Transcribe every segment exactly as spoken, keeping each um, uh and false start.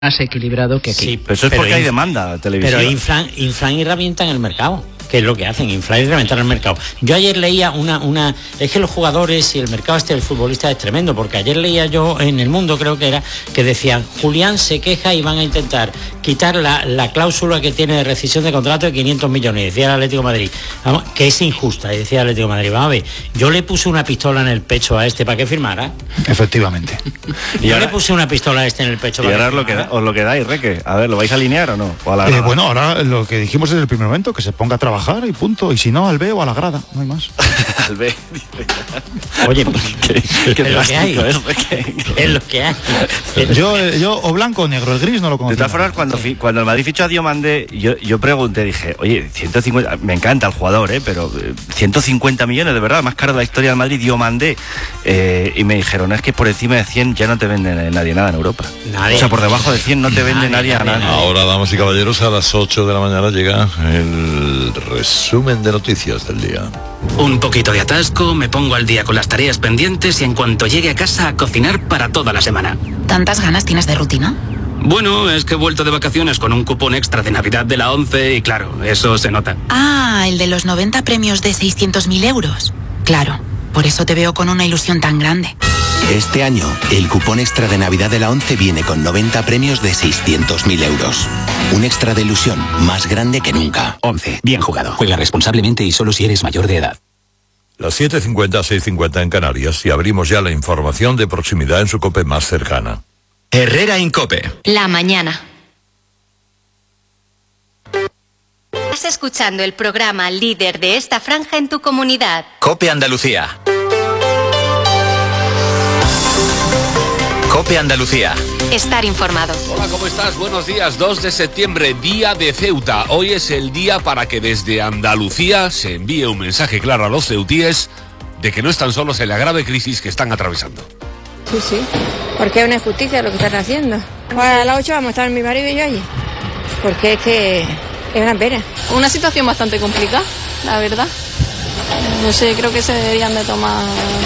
más equilibrado que aquí. Sí, pero eso es pero porque hay demanda televisiva. Pero inflan, inflan y revientan el mercado, que es lo que hacen, inflar y reventar el mercado. Yo ayer leía una, una... Es que los jugadores y el mercado este del futbolista es tremendo, porque ayer leía yo en El Mundo, creo que era, que decían, Julián se queja y van a intentar quitar la, la cláusula que tiene de rescisión de contrato de quinientos millones, decía el Atlético de Madrid, vamos, que es injusta, y decía el Atlético de Madrid, vamos a ver, yo le puse una pistola en el pecho a este para que firmara. Efectivamente. Y yo ahora, le puse una pistola a este en el pecho y para ahora que lo que, os lo que dais, Reque. A ver, ¿lo vais a alinear o no? ¿O a la eh, bueno, ahora lo que dijimos desde el primer momento, que se ponga a trabajar y punto. Y si no, al B o a la grada, no hay más. Al B. Oye, pues, ¿Qué, qué es lo que hay. Es, es lo que hay. Yo, yo o blanco o negro, el gris no lo conozco. De todas formas, cuando, cuando el Madrid fichó a Diomandé, yo, yo pregunté, dije, oye, ciento cincuenta, me encanta el jugador, ¿eh? Pero ciento cincuenta millones, de verdad, más caro de la historia del Madrid, Diomandé. Eh, y me dijeron, es que por encima de cien ya no te vende nadie nada en Europa. Nadie. O sea, por debajo de cien no te vende nadie, nadie a nada. Ahora, damas y caballeros, a las ocho de la mañana llega el resumen de noticias del día. Un poquito de atasco, me pongo al día con las tareas pendientes y en cuanto llegue a casa a cocinar para toda la semana. ¿Tantas ganas tienes de rutina? Bueno, es que he vuelto de vacaciones con un cupón extra de Navidad de la ONCE y claro, eso se nota. Ah, el de los noventa premios de seiscientos mil euros. Claro, por eso te veo con una ilusión tan grande. Este año, el cupón extra de Navidad de la ONCE viene con noventa premios de seiscientos mil euros. Un extra de ilusión más grande que nunca. ONCE, bien jugado. Juega responsablemente y solo si eres mayor de edad. Las siete cincuenta, seis cincuenta en Canarias y abrimos ya la información de proximidad en su COPE más cercana. Herrera Incope. La mañana. Estás escuchando el programa líder de esta franja en tu comunidad. COPE Andalucía. COPE Andalucía. Estar informado. Hola, ¿cómo estás? Buenos días. dos de septiembre, día de Ceuta. Hoy es el día para que desde Andalucía se envíe un mensaje claro a los ceutíes de que no están solos en la grave crisis que están atravesando. Sí, sí, porque es una injusticia lo que están haciendo. Ahora a las ocho vamos a estar mi marido y yo allí, porque es que es una pena. Una situación bastante complicada, la verdad. No sé, creo que se deberían de tomar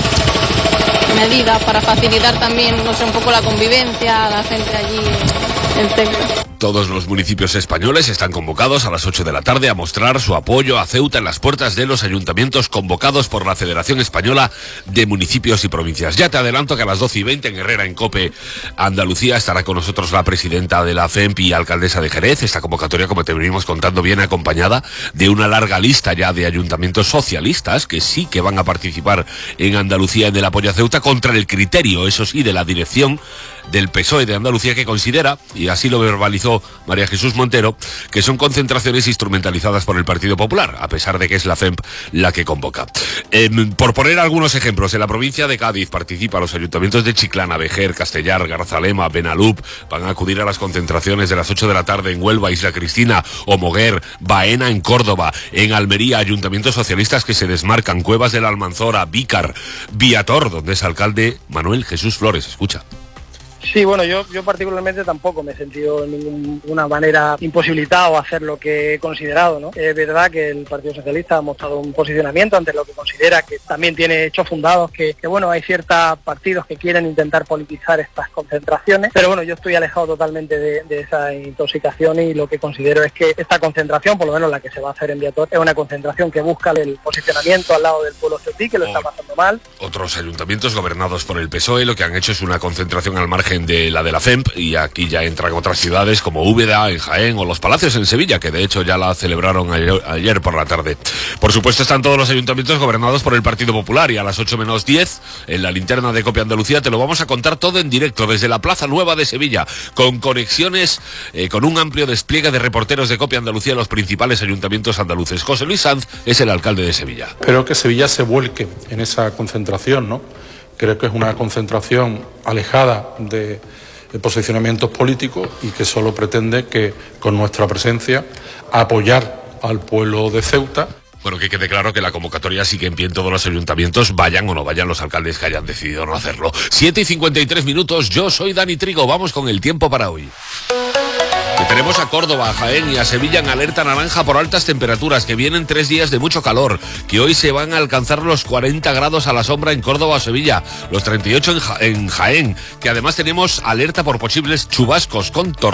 medidas para facilitar también, no sé, un poco la convivencia, la gente allí en Tecla. Todos los municipios españoles están convocados a las ocho de la tarde a mostrar su apoyo a Ceuta en las puertas de los ayuntamientos convocados por la Federación Española de Municipios y Provincias. Ya te adelanto que a las doce y veinte en Herrera, en COPE Andalucía, estará con nosotros la presidenta de la F E M P y alcaldesa de Jerez. Esta convocatoria, como te venimos contando, viene acompañada de una larga lista ya de ayuntamientos socialistas que sí que van a participar en Andalucía en el apoyo a Ceuta contra el criterio, eso sí, de la dirección del P S O E de Andalucía, que considera, y así lo verbalizó María Jesús Montero, que son concentraciones instrumentalizadas por el Partido Popular, a pesar de que es la F E M P la que convoca. Eh, por poner algunos ejemplos, en la provincia de Cádiz participan los ayuntamientos de Chiclana, Vejer, Castellar, Garzalema, Benalup. Van a acudir a las concentraciones de las ocho de la tarde en Huelva, Isla Cristina, Omoguer, Baena en Córdoba, en Almería, ayuntamientos socialistas que se desmarcan, Cuevas de la Almanzora, Vícar, Viator, donde es alcalde Manuel Jesús Flores. Escucha. Sí, bueno, yo, yo particularmente tampoco me he sentido de ninguna manera imposibilitado a hacer lo que he considerado, ¿no? Es verdad que el Partido Socialista ha mostrado un posicionamiento ante lo que considera que también tiene hechos fundados, que, que bueno, hay ciertos partidos que quieren intentar politizar estas concentraciones, pero bueno, yo estoy alejado totalmente de, de esa intoxicación y lo que considero es que esta concentración, por lo menos la que se va a hacer en Viator, es una concentración que busca el posicionamiento al lado del pueblo ceutí, que lo está pasando mal. Otros ayuntamientos gobernados por el P S O E lo que han hecho es una concentración al margen de la de la F E M P, y aquí ya entran otras ciudades como Úbeda en Jaén o Los Palacios en Sevilla, que de hecho ya la celebraron ayer, ayer por la tarde. Por supuesto están todos los ayuntamientos gobernados por el Partido Popular, y a las ocho menos diez en la linterna de COPE Andalucía te lo vamos a contar todo en directo desde la Plaza Nueva de Sevilla, con conexiones, eh, con un amplio despliegue de reporteros de COPE Andalucía en los principales ayuntamientos andaluces. José Luis Sanz es el alcalde de Sevilla. Espero que Sevilla se vuelque en esa concentración, ¿no? Creo que es una concentración alejada de, de posicionamientos políticos y que solo pretende que con nuestra presencia apoyar al pueblo de Ceuta. Bueno, que quede claro que la convocatoria sigue en pie en todos los ayuntamientos, vayan o no vayan los alcaldes que hayan decidido no hacerlo. siete y cincuenta y tres minutos, yo soy Dani Trigo, vamos con el tiempo para hoy. Que tenemos a Córdoba, a Jaén y a Sevilla en alerta naranja por altas temperaturas, que vienen tres días de mucho calor, que hoy se van a alcanzar los cuarenta grados a la sombra en Córdoba o Sevilla, los treinta y ocho en, ja- en Jaén, que además tenemos alerta por posibles chubascos con tormentas.